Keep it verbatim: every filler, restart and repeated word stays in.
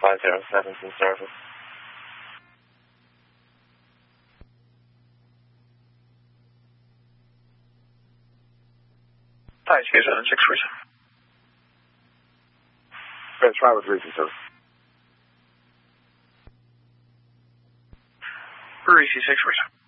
five zero seven in service. Hi, Space Island six four seven. Let's try with recent service. Parisi six four seven.